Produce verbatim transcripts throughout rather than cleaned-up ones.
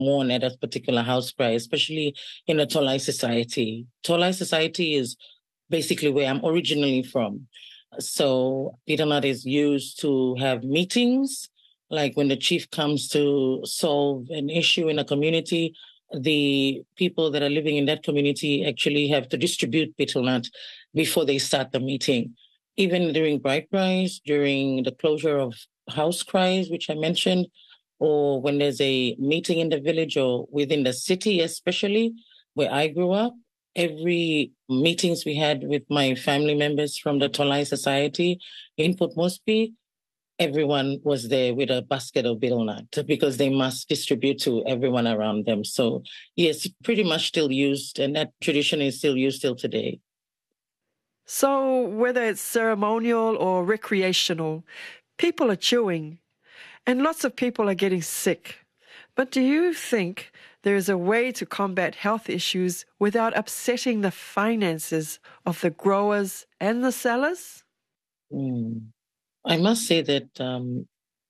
mourn at a particular house cry, especially in a Tolai society. Tolai society is basically where I'm originally from. So betel nut is used to have meetings, like when the chief comes to solve an issue in a community, the people that are living in that community actually have to distribute betel nut before they start the meeting. Even during bride cries, during the closure of house cries, which I mentioned, or when there's a meeting in the village or within the city, especially where I grew up, every meetings we had with my family members from the Tolai Society in Port Moresby, everyone was there with a basket of betel nut because they must distribute to everyone around them. So yes, pretty much still used, and that tradition is still used till today. So whether it's ceremonial or recreational, people are chewing and lots of people are getting sick. But do you think there is a way to combat health issues without upsetting the finances of the growers and the sellers? Mm. I must say that um,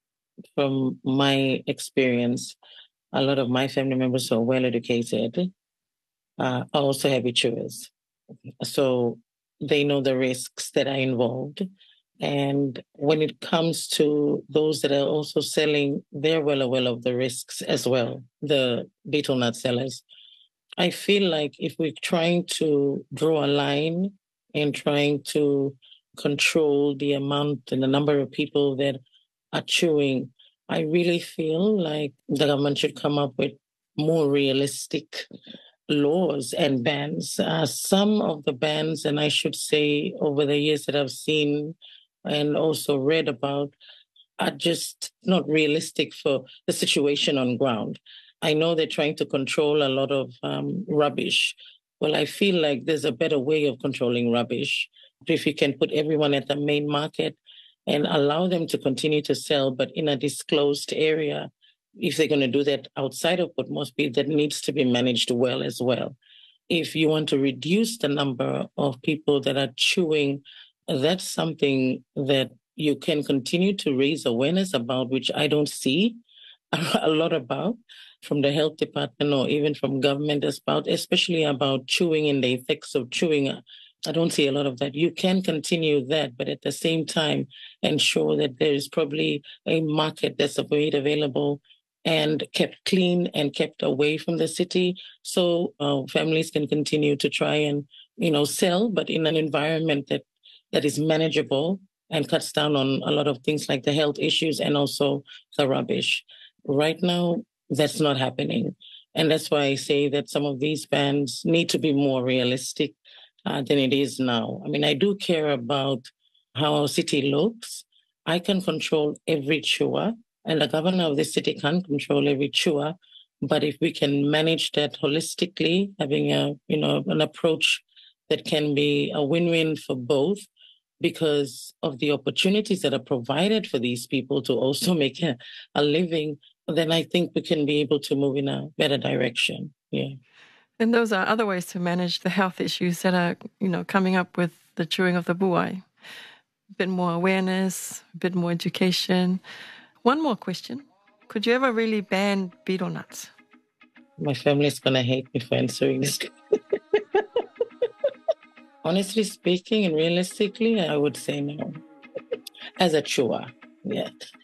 from my experience, a lot of my family members who are well educated uh, are also heavy chewers. So they know the risks that are involved. And when it comes to those that are also selling, they're well aware of the risks as well, the betel nut sellers. I feel like if we're trying to draw a line and trying to control the amount and the number of people that are chewing, I really feel like the government should come up with more realistic laws and bans. Uh, some of the bans, and I should say over the years that I've seen and also read about, are just not realistic for the situation on ground. I know they're trying to control a lot of um, rubbish. Well, I feel like there's a better way of controlling rubbish. If you can put everyone at the main market and allow them to continue to sell, but in a disclosed area, if they're going to do that outside of Port Moresby, that needs to be managed well as well. If you want to reduce the number of people that are chewing, that's something that you can continue to raise awareness about, which I don't see a lot about from the health department or even from government, about, especially about chewing and the effects of chewing. I don't see a lot of that. You can continue that, but at the same time, ensure that there is probably a market that's made available and kept clean and kept away from the city, so uh, families can continue to try and, you know, sell, but in an environment that, that is manageable and cuts down on a lot of things like the health issues and also the rubbish. Right now, that's not happening. And that's why I say that some of these bans need to be more realistic uh, than it is now. I mean, I do care about how our city looks. I can control every chewer, and the governor of the city can control every chewer. But if we can manage that holistically, having a, you know, an approach that can be a win-win for both, because of the opportunities that are provided for these people to also make a, a living, then I think we can be able to move in a better direction. Yeah. And those are other ways to manage the health issues that are, you know, coming up with the chewing of the buai. A bit more awareness, a bit more education. One more question. Could you ever really ban betel nuts? My family is going to hate me for answering this. Honestly speaking and realistically, I would say no. As a chewer, yeah.